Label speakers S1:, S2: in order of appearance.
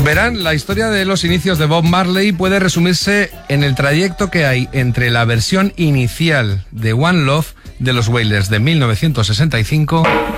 S1: Verán, la historia de los inicios de Bob Marley puede resumirse en el trayecto que hay entre la versión inicial de One Love de los Wailers de 1965